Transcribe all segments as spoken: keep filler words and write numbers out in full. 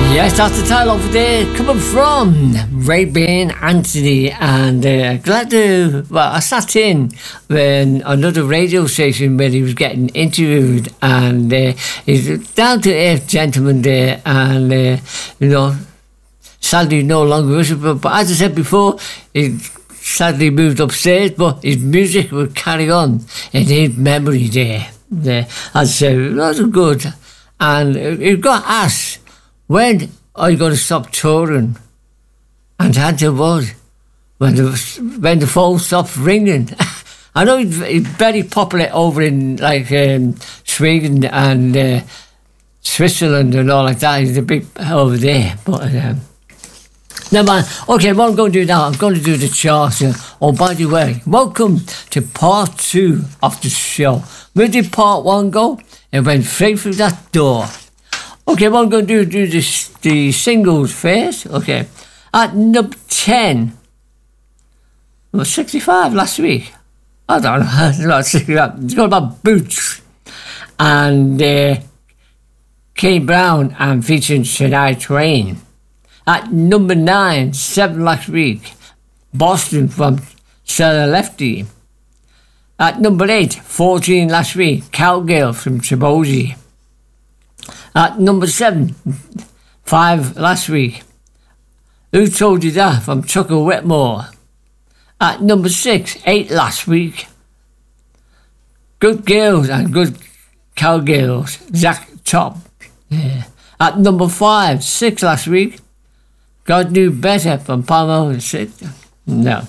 Yes, that's the title of the day, coming from Ray-Ban Anthony, and uh, glad to, well, I sat in when another radio station where he was getting interviewed, and uh, he's a down-to-earth gentleman there, and, uh, you know, sadly no longer with us, but, but as I said before, he sadly moved upstairs, but his music will carry on in his memory there. there. As I said, it was good, and he got asked, when are you going to stop touring? And the answer was, when the, when the phone stops ringing. I know he's, he's very popular over in like um, Sweden and uh, Switzerland and all like that. He's a big over there. But um, never mind. Okay, what I'm going to do now, I'm going to do the charts. Uh, oh, by the way, welcome to part two of the show. Where did part one go? It went straight through that door. Okay, what I'm going to do, do this, the singles first. Okay, at number ten, it was sixty-five last week. I don't know, it's not sixty-five. It's got about Boots and uh, Kane Brown and featuring Shania Twain. At number nine, seven last week, Boston from Sarah Lefty. At number eight, fourteen last week, Cowgirl from Chibozy. At number seven, five last week, Who Told You That from Tucker Whitmore. At number six, eight last week, Good Girls and Good Cowgirls, Zach Top. Yeah. At number five, six last week, God Knew Better from Palmer Six. No.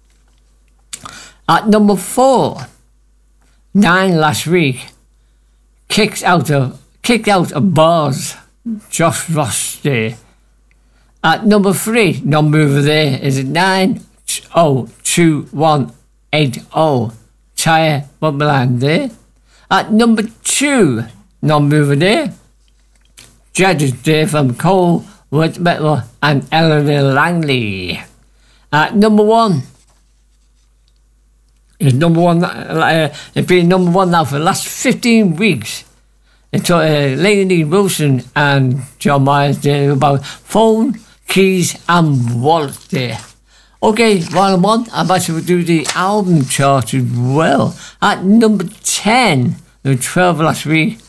At number four, nine last week, Kicks Out of Kicked Out of Bars, Josh Ross there. At number three, non-mover there, is it nine oh two one eight oh, Tyre Bubberland there. At number two, non-mover there, Judges there from Cole, Wood Metal and Eleanor Langley. At number one, is number one, uh, it's been number one now for the last fifteen weeks. It's uh, Lainey Wilson and John Myers there about phone, keys and wallet there. Okay, while I'm on, I'm about to do the album chart as well. At number ten, the twelve last week,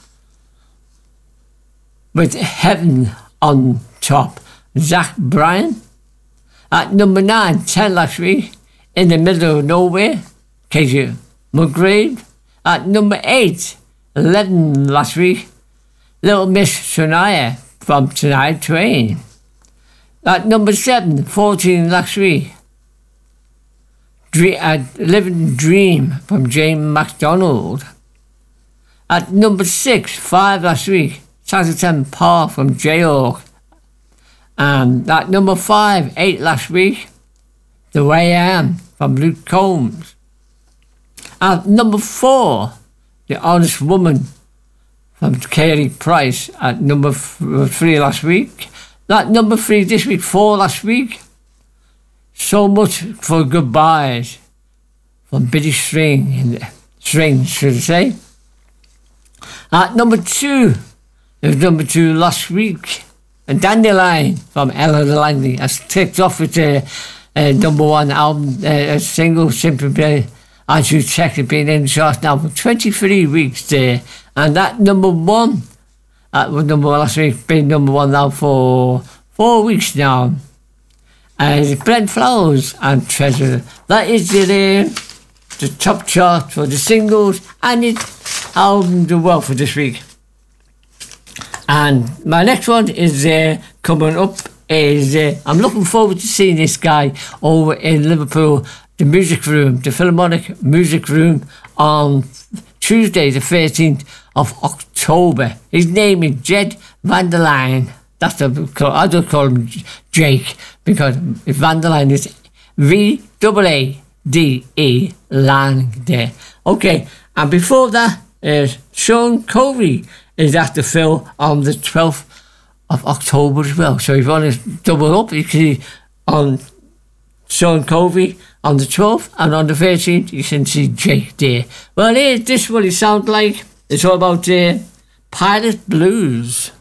with Heaven on Top, Zach Bryan. At number nine, ten last week, In the Middle of Nowhere, Casey Musgrave. At number eight, eleven last week, Little Miss Shania from Shania Twain. At number seven, fourteen last week, Dream, uh, Living Dream from James MacDonald. At number six, five last week, Saturday Park from Jayhawk. And at number five, eight last week, The Way I Am from Luke Combs. At number four, The Honest Woman from Carey Price at number f- three last week. That number three this week, four last week. So Much for Goodbyes from Billy String, String should I say. At number two, it was number two last week. And Dandelion from Eleanor Langley has ticked off with the uh, number one album, uh, a single, Simply Play. As you check, it's been in the charts now for twenty-three weeks there. And that number one, that was number one last week, been number one now for four weeks now. And it's Brent Flowers and Treasure. That is the, uh, the top chart for the singles and its album as well for this week. And my next one is uh, coming up is, uh, I'm looking forward to seeing this guy over in Liverpool, the Music Room, the Philharmonic Music Room on Tuesday the thirteenth of October. His name is Jed Van der Laan. That's the, I just call him Jake because Van der Laan is V A A D E Laan there. Okay, and before that, uh, Sean Covey is at the Phil on the twelfth of October as well. So if you want to double up, you can see on Sean Covey on the twelfth, and on the thirteenth you can see Jake there. Well, here's this what it sounds like. It's all about uh, Pirate Blues.